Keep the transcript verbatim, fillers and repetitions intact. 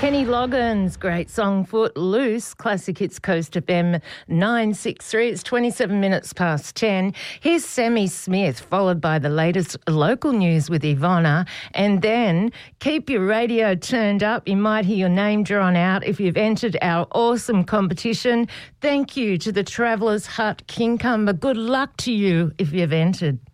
Kenny Loggins, great song, Footloose, classic hits Coast F M nine six three. It's twenty-seven minutes past ten. Here's Sammy Smith, followed by the latest local news with Ivana. And then keep your radio turned up. You might hear your name drawn out if you've entered our awesome competition. Thank you to the Travellers Hut Kincumber. Good luck to you if you've entered.